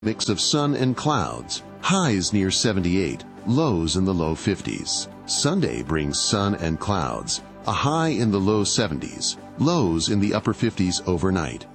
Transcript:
Mix of sun and clouds. Highs near 78, lows in the low 50s. Sunday brings sun and clouds. A high in the low 70s, lows in the upper 50s overnight.